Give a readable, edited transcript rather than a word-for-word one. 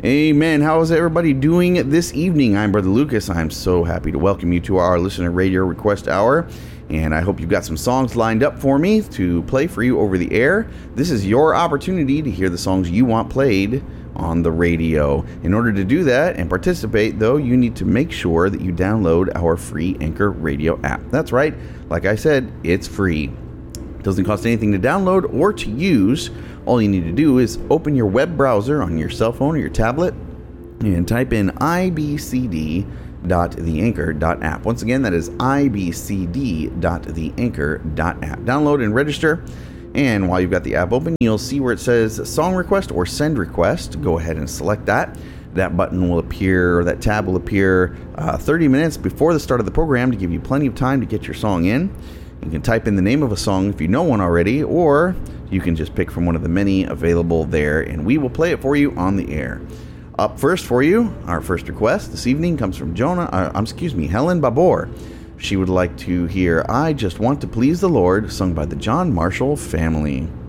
Amen. How is everybody doing this evening? I'm Brother Lucas. I'm so happy to welcome you to our Listener Radio Request Hour. And I hope you've got some songs lined up for me to play for you over the air. This is your opportunity to hear the songs you want played on the radio. In order to do that and participate, though, you need to make sure that you download our free Anchor Radio app. That's right. Like I said, it's free. It doesn't cost anything to download or to use. All you need to do is open your web browser on your cell phone or your tablet and type in ibcd.theanchor.app. Once again, that is ibcd.theanchor.app. Download and register. And while you've got the app open, you'll see where it says song request or send request. Go ahead and select that. That button will appear, or that tab will appear 30 minutes before the start of the program to give you plenty of time to get your song in. You can type in the name of a song if you know one already, or you can just pick from one of the many available there, and we will play it for you on the air. Up first for you, our first request this evening comes from Helen Babor. She would like to hear I Just Want to Please the Lord, sung by the John Marshall Family.